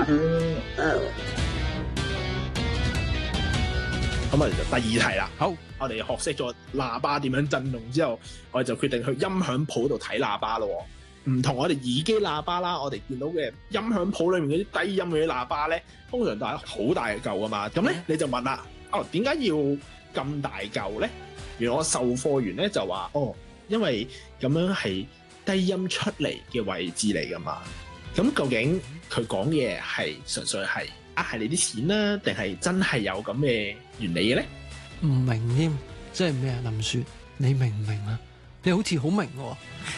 咁我哋就第二題啦。好，我哋學識咗喇叭點樣震動之後，我哋就決定去音響鋪度睇喇叭咯。唔同我哋耳機喇叭啦，我哋見到嘅音響鋪裏面嗰啲低音嗰啲喇叭咧，通常都係好大嚿噶嘛。咁咧你就問啦，點解要咁大嚿咧？原來我售貨員咧就話，因為咁樣係低音出嚟嘅位置嚟噶嘛。咁究竟佢講嘢係純粹係係你啲錢啦，定係真係有咁嘅原理嘅咧？ 唔明添，即係咩啊？林雪，你明唔明啊？你好似好明喎。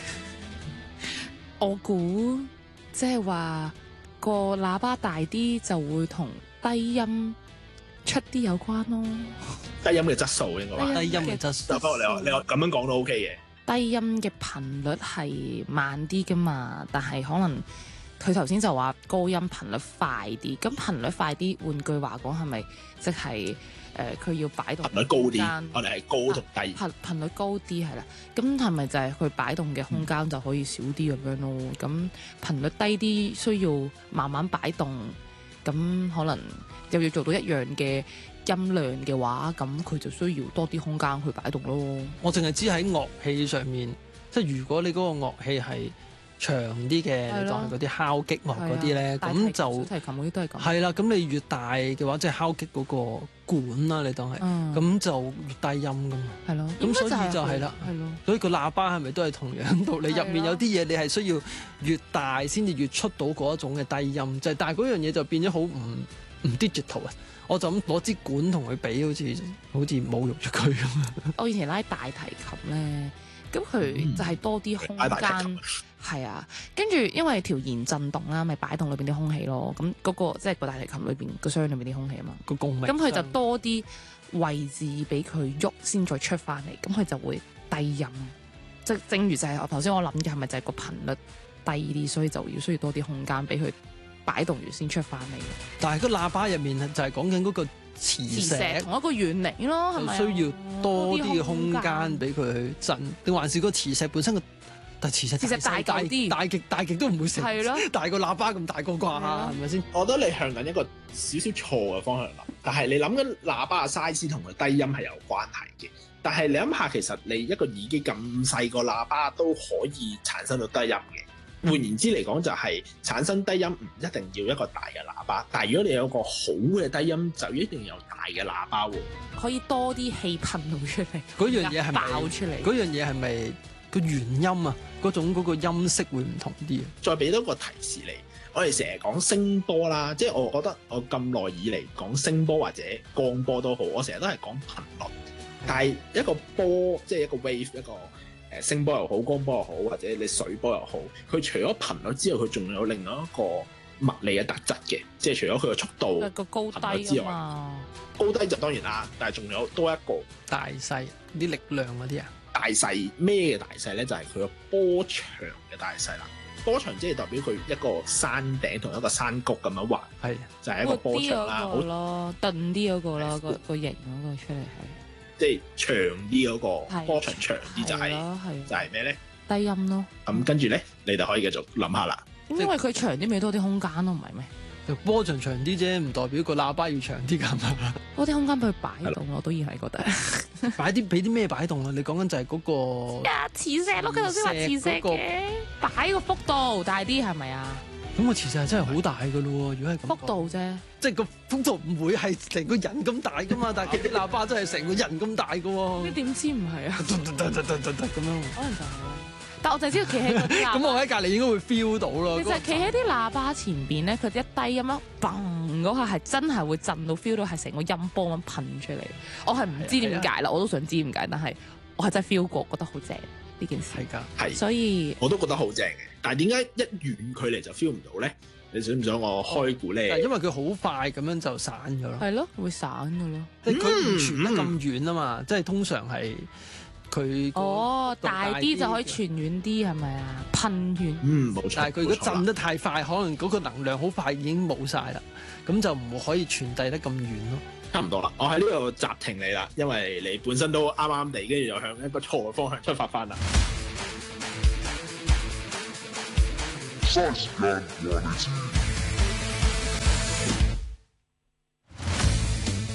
我估即係話個喇叭大啲就會同低音出啲有關咯。 低音嘅質素應該話， 低音嘅質素。 不過你話咁樣講都 OK 嘅。 低音嘅頻率係慢啲噶嘛，但係可能佢頭先就話高音頻率快啲。咁頻率快啲，換句話講係咪即係？佢要擺動頻率高啲，我哋係高同低。 頻率高啲係啦，咁係咪就係佢擺動嘅空間就可以少啲咁樣咯？咁頻率低啲，需要慢慢擺動，咁可能又要做到一樣嘅音量嘅話，咁佢就需要多啲空間去擺動咯。 我淨係知喺樂器上面，即係如果你嗰個樂器係長啲嘅，你當嗰啲敲擊樂嗰啲咧，咁就小提琴嗰啲都係咁。 係啦，咁你越大嘅話，即係敲擊嗰個管啦，你當係，咁就越低音噶嘛。係咯，咁所以就係啦。係咯，所以個喇叭係咪都係同樣道理？入面有啲嘢你係需要越大先至越出到嗰一種嘅低音，就係但係嗰樣嘢就變咗好唔 digital 啊！我就咁攞支管同佢比，好似侮辱咗佢咁。 我以前拉大提琴咧。咁佢就係多啲空間，係啊，跟住因為條弦震動啦，咪擺動裏邊啲空氣咯。咁嗰個即係個大提琴裏邊個箱裏邊啲空氣啊嘛，個共鳴。咁佢就多啲位置俾佢喐，先再出翻嚟。咁佢就會低音，即係正如就係我頭先我諗嘅係咪就係個頻率低啲，所以就需要多啲空間俾佢擺動完先出翻嚟。 但係個喇叭入面就係講緊嗰個磁石同一個原理咯，係咪？ 需要多啲嘅空間俾佢去震，定還是個磁石本身但磁石大嚿啲， 大極都唔會成， 係咯， 大個喇叭咁大個啩，係咪先？ 我覺得你向緊一個少少錯嘅方向諗，但係你諗緊喇叭嘅 size 同佢低音係有關係嘅。但係你諗下，其實你一個耳機咁細個喇叭都可以產生到低音嘅。換言之嚟講，就係產生低音唔一定要一個大嘅喇叭，但係如果你有個好嘅低音，就一定要有大嘅喇叭喎。 可以多啲氣噴到出嚟， 嗰樣嘢係咪爆出嚟？ 嗰樣嘢係咪個原音啊？嗰個音色會唔同啲啊？ 再俾多個提示你，我哋成日講聲波啦，即係我覺得我咁耐以嚟講聲波或者降波都好，我成日都係講頻率，但係一個波即係一個 wave 一個。聲波又好，光波又好，或者你水波又好，佢除咗頻率之外，佢仲有另外一個物理嘅特質嘅，即係除咗佢嘅速度、 個高低之外，高低就當然啦，但係仲有多一個大細啲力量嗰啲啊， 大細咩嘅大細咧？就係佢個波長嘅大細啦。波長即係代表佢一個山頂同一個山谷咁樣畫，係就係一個波長啦，好咯，鈍啲嗰個咯，個形嗰個出嚟係。 即係長啲嗰個波長長啲就係咩咧？ 低音咯。 咁跟住咧，你就可以繼續諗下啦。 因為佢長啲咪多啲空間咯，唔係咩？ 就波長長啲啫，唔代表個喇叭要長啲㗎嘛。 多啲空間俾佢擺動，我都依係覺得。 俾啲咩擺動啊？你講緊就係嗰個磁石咯，佢頭先話磁石嘅，擺個幅度大啲係咪啊？ 咁個磁石係真係好大㗎咯喎！如果係咁， 幅度啫， 即係個幅度唔會係成個人咁大㗎嘛，但係啲喇叭真係成個人咁大㗎喎。 你點知唔係啊？ 咁樣， 可能就係。但我就知道企喺嗰啲喇叭。 咁我喺隔離應該會 feel 到咯。 其實企喺啲喇叭前邊咧，佢一低音咯，嘣嗰下係真係會震到 feel 到係成個音波咁噴出嚟。我係唔知點解啦，我都想知點解，但係我係真係 feel 過，覺得好正呢件事。 係㗎， 係。 所以我都覺得好正嘅，但係點解一遠距離就 feel 唔到咧？你想唔想我開估咧？ 因為佢好快咁樣就散咗咯。 係咯，會散㗎咯。 即係佢唔傳得咁遠啊嘛，即係通常係。佢大啲就可以傳遠啲係咪啊？噴遠， 冇錯。 但係佢如果震得太快，可能嗰個能量好快已經冇晒啦，咁就唔可以傳遞得咁遠咯。 差唔多啦，我喺呢度暫停你啦，因為你本身都啱啱地，跟住又向一個錯嘅方向出發翻啦。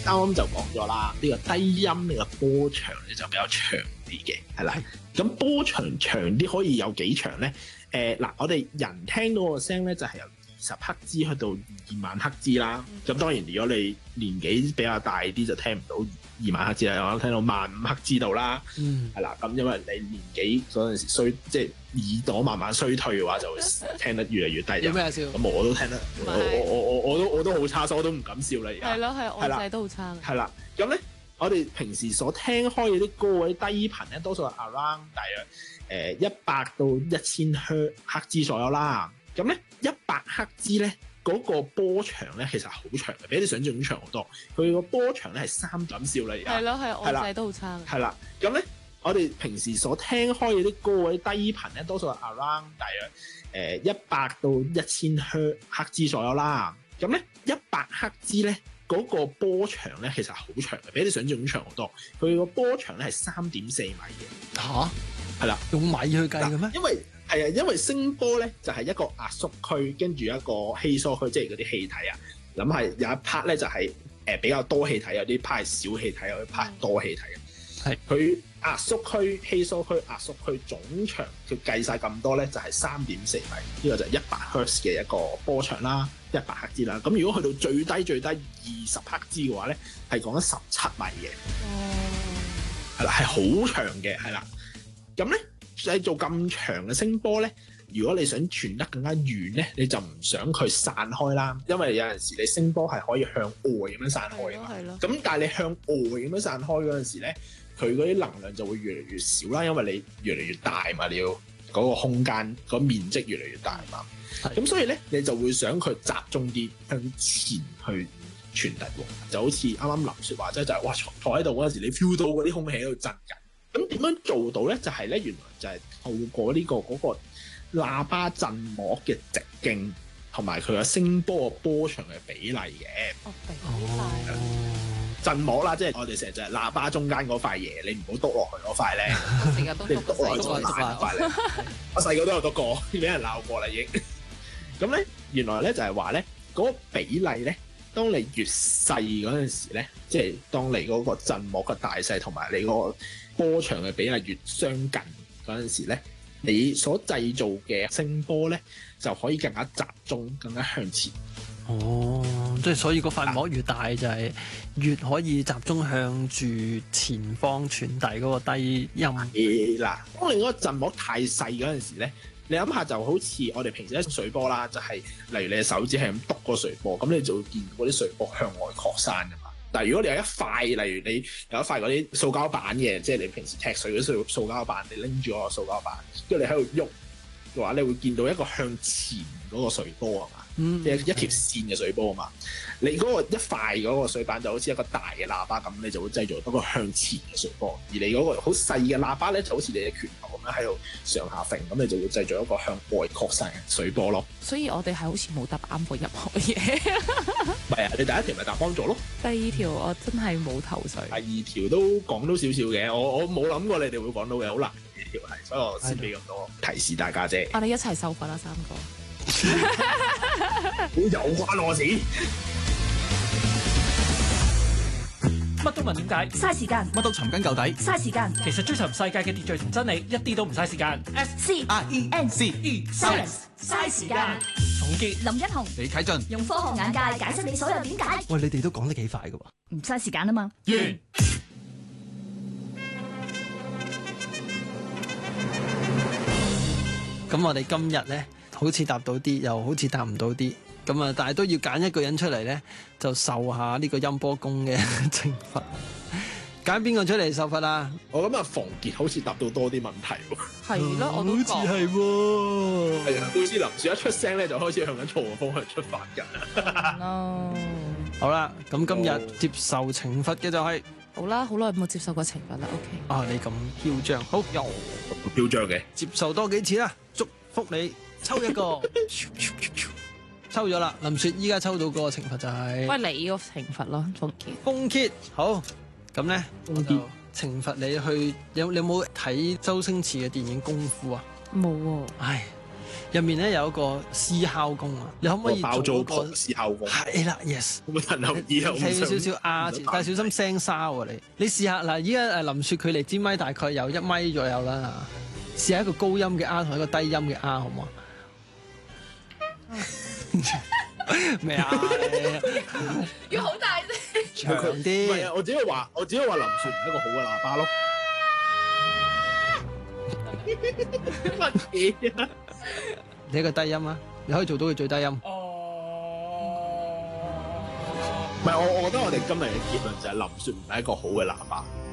啱就講咗啦，呢個低音呢個波長咧就比較長啲嘅，係啦。咁波長長啲可以有幾長咧？嗱，我哋人聽到個聲咧就係由20赫茲去到2萬赫茲啦。咁當然，如果你年紀比較大啲，就聽唔到2萬赫茲啦，我聽到15000赫茲度啦。係啦，咁因為你年紀嗰陣時即係耳朵慢慢衰退嘅話，就會聽得越嚟越低。 有咩笑？ 咁我都聽得，我都好差，所以我都唔敢笑啦。而家係咯，係我仔都好差。 係啦，咁咧，我哋平時所聽開嘅啲歌嗰啲低頻咧，多數係 around 大約100到1000赫茲左右啦。咁咧100赫茲咧嗰個波長咧其實好長嘅，比你想象中長好多。佢個波長咧係3咁笑啦，而家係咯，係我仔都好差。係啦，咁咧我哋平時所聽開嘅啲歌嗰啲低頻咧，多數係 around 大約100到1000赫茲左右啦。咁咧100赫茲咧嗰個波長咧其實好長嘅，比你想象中長好多。佢個波長咧係3.4米嘅。嚇，係啦，用米去計嘅咩？因為聲波咧就係一個壓縮區，跟住一個稀疏區，即係嗰啲氣體啊。咁係有一 part 咧就係比較多氣體，有啲 part 係少氣體，有啲 part 多氣體嘅。係佢壓縮區、稀疏區、壓縮區總長，佢計晒咁多咧，就係3.4米。呢個就係100赫茲嘅一個波長啦，100赫茲啦。咁如果去到最低20赫茲嘅話咧，係講緊17米嘅。係啦，係好長嘅，係啦。咁咧。製造咁長嘅聲波咧，如果你想傳得更加遠咧，你就唔想佢散開啦。因為有陣時你聲波係可以向外咁樣散開嘅嘛。咁但係你向外咁樣散開嗰陣時咧，佢嗰啲能量就會越嚟越少啦。因為你越嚟越大嘛，你要嗰個空間個面積越嚟越大嘛。咁所以咧，你就會想佢集中啲向前去傳遞喎。就好似啱啱林雪話齋，就係哇坐喺度嗰陣時，你 feel 到嗰啲空氣喺度震緊。咁點樣做到咧？就係咧，原來就係透過呢個嗰個喇叭振膜嘅直徑同埋佢個聲波嘅波長嘅比例嘅。振膜啦，即係我哋成日就係喇叭中間嗰塊嘢，你唔好篤落去嗰塊咧。我成日都篤落去嗰塊咧。我細個都有篤過，俾人鬧過啦已經。咁咧，原來咧就係話咧，嗰個比例咧，當你越細嗰陣時咧，即係當你嗰個振膜嘅大細同埋你嗰個波長嘅比例越相近嗰陣時咧，你所製造嘅聲波咧就可以更加集中、更加向前。 即係所以個塊膜越大就係越可以集中向住前方傳遞嗰個低音。 嗱，當你嗰個振膜太細嗰陣時咧，你諗下就好似我哋平時一水波啦，就係例如你嘅手指係咁篤個水波，咁你就會見到嗰啲水波向外擴散㗎嘛。但係如果你有一塊，例如你有一塊嗰啲塑膠板嘅，即係你平時踢水嗰啲塑膠板，你拎住嗰個塑膠板，跟住你喺度喐嘅話，你會見到一個向前嗰個水波啊嘛，即係一條線嘅水波啊嘛。你嗰個一塊嗰個水板就好似一個大嘅喇叭咁，你就會製造一個向前嘅水波。而你嗰個好細嘅喇叭咧，就好似你嘅拳頭咁樣喺度上下揈，咁你就會製造一個向外擴散嘅水波咯。 所以我哋係好似冇答啱過任何嘢。 唔係啊，你第一條咪答幫助咯。 第二條我真係冇頭緒。 第二條都講到少少嘅，我冇諗過你哋會講到嘅，好難嘅呢條係，所以我先俾咁多提示大家啫。 我哋一齊受罰啦，3個。 有關我事。 乜都問點解， 嘥時間； 乜都尋根究底， 嘥時間。 其實追尋世界嘅秩序同真理，一啲都唔嘥時間。 SCIENCE 嘥時間。 總結： 林一雄、 李啟俊用科學眼界解釋你所有點解。 喂，你哋都講得幾快㗎喎？ 唔嘥時間啊嘛。 完。 咁我哋今日咧，好似答到啲，又好似答唔到啲。咁啊，但係都要揀一個人出嚟咧，就受下呢個音波公嘅懲罰。揀邊個出嚟受罰啊？ 我諗啊，馮傑好似答到多啲問題喎。 係咯，我都覺。 好似係喎。 係啊，好似林雪一出聲咧，就開始向緊錯嘅方向出發緊啦。 好啦，咁今日接受懲罰嘅就係。 好啦，好耐冇接受過懲罰啦。OK。 啊，你咁囂張，好又囂張嘅， 接受多幾次啦，祝福你抽一個。抽咗啦，林雪依家抽到個懲罰就係， 喂，你個懲罰咯， 封揭。好，咁咧我就懲罰你去，你有冇睇周星馳嘅電影功夫啊？ 冇喎。 唉， 入面咧有一個獅吼功啊，你可唔可以爆做個獅吼功？ 係啦 ，yes。 會唔會留意啊？ 睇少少但係小心聲沙喎你試下嗱，依家林雪距離支咪大概有1米左右啦，試下一個高音嘅 R 同一個低音嘅 R 好唔好啊？咩啊？ 要好大聲， 長啲。 唔係啊，我只係話林雪唔係一個好嘅喇叭咯。乜嘢啊？ 你一個低音啊，你可以做到佢最低音。 唔係我覺得我哋今日嘅結論就係林雪唔係一個好嘅喇叭。